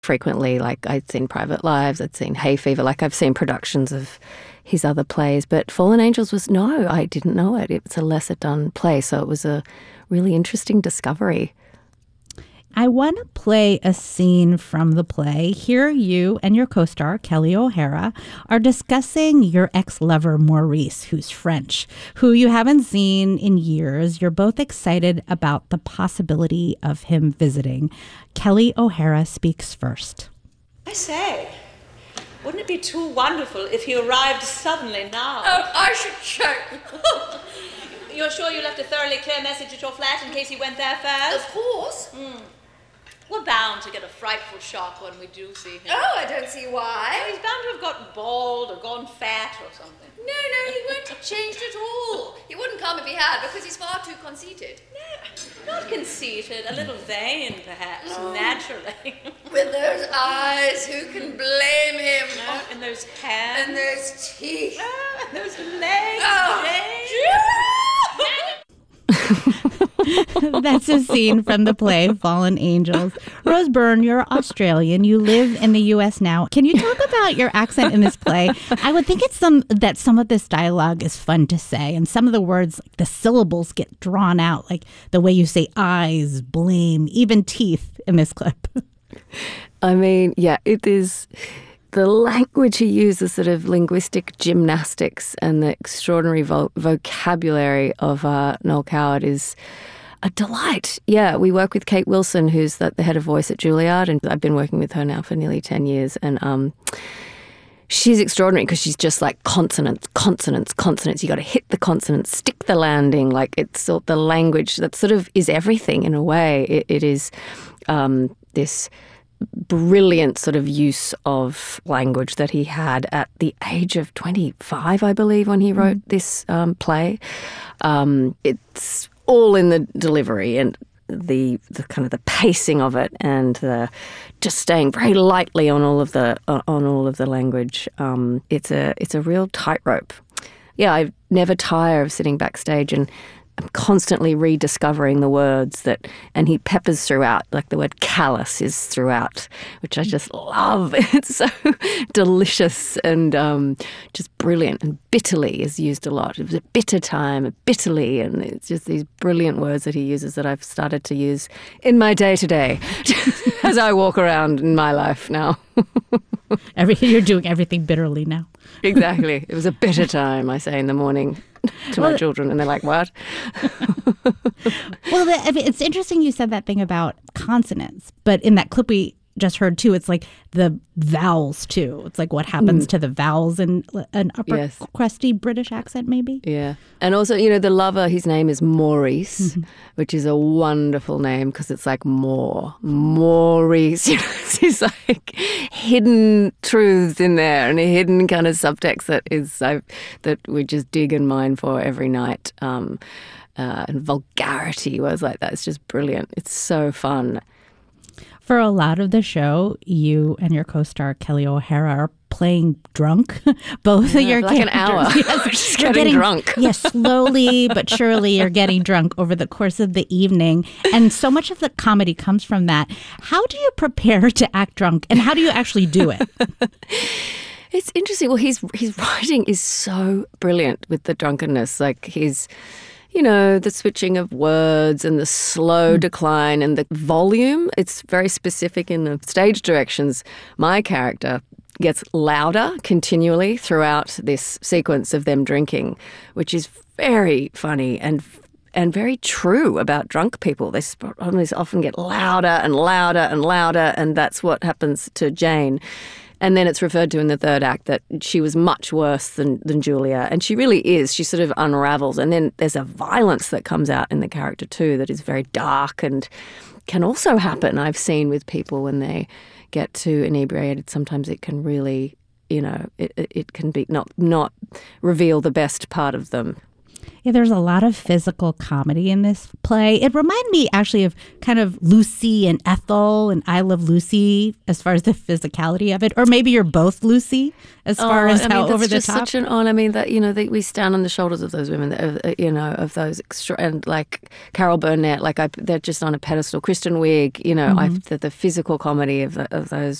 frequently. Like I'd seen Private Lives, I'd seen Hay Fever, like I've seen productions of his other plays. But Fallen Angels was, no, I didn't know it. It's a lesser done play, so it was a really interesting discovery. I want to play a scene from the play. Here you and your co-star, Kelly O'Hara, are discussing your ex-lover, Maurice, who's French, who you haven't seen in years. You're both excited about the possibility of him visiting. Kelly O'Hara speaks first. I say, wouldn't it be too wonderful if he arrived suddenly now? Oh, I should choke. You're sure you left a thoroughly clear message at your flat in case he went there first? Of course. We're bound to get a frightful shock when we do see him. Oh, I don't see why. He's bound to have got bald or gone fat or something. No, he won't have changed at all. He wouldn't come if he had, because he's far too conceited. No, not conceited, a little vain, perhaps, naturally. With those eyes, who can blame him? No, and those hands. And those teeth. And those legs. That's a scene from the play Fallen Angels. Rose Byrne, you're Australian. You live in the U.S. now. Can you talk about your accent in this play? I would think that some of this dialogue is fun to say, and some of the words, the syllables get drawn out, like the way you say eyes, blame, even teeth in this clip. I mean, yeah, it is. The language he uses, sort of linguistic gymnastics and the extraordinary vocabulary of Noel Coward is a delight. Yeah, we work with Kate Wilson, who's the head of voice at Juilliard, and I've been working with her now for nearly 10 years. And she's extraordinary because she's just like consonants. You got to hit the consonants, stick the landing. Like it's the language that sort of is everything in a way. It is this brilliant sort of use of language that he had at the age of 25, I believe, when he wrote this play. It's all in the delivery and the kind of the pacing of it, and just staying very lightly on all of the language. It's a real tightrope. Yeah, I never tire of sitting backstage and I'm constantly rediscovering the words and he peppers throughout, like the word callous is throughout, which I just love. It's so delicious and just brilliant. And bitterly is used a lot. It was a bitter time, a bitterly, and it's just these brilliant words that he uses that I've started to use in my day-to-day as I walk around in my life now. You're doing everything bitterly now. Exactly. It was a bitter time, I say in the morning to my children, and they're like, what? Well, it's interesting you said that thing about consonants, but in that clip we just heard too, it's like the vowels too. It's like what happens to the vowels in an upper crusty British accent, maybe. Yeah. And also, the lover, his name is Maurice, which is a wonderful name because it's like Maurice. It's like hidden truths in there and a hidden kind of subtext that we just dig and mine for every night. And vulgarity, words like that. It's just brilliant. It's so fun. For a lot of the show, you and your co-star Kelly O'Hara are playing drunk. Both of your like characters. An hour. Yes, Just getting drunk. Yes, slowly but surely you're getting drunk over the course of the evening. And so much of the comedy comes from that. How do you prepare to act drunk, and how do you actually do it? It's interesting. Well, his writing is so brilliant with the drunkenness. Like he's... the switching of words and the slow decline and the volume. It's very specific in the stage directions. My character gets louder continually throughout this sequence of them drinking, which is very funny and very true about drunk people. They often get louder and louder and louder, and that's what happens to Jane. And then it's referred to in the third act that she was much worse than Julia. And she really is. She sort of unravels. And then there's a violence that comes out in the character too that is very dark and can also happen. I've seen with people when they get too inebriated, sometimes it can really, it can be not reveal the best part of them. Yeah, there's a lot of physical comedy in this play. It reminded me actually of kind of Lucy and Ethel and I Love Lucy as far as the physicality of it. Or maybe you're both Lucy as far as how over the top. Such an honor. I mean, that, you know, we stand on the shoulders of those women, you know, of those extra, and like Carol Burnett, they're just on a pedestal. Kristen Wiig, you know, the physical comedy of those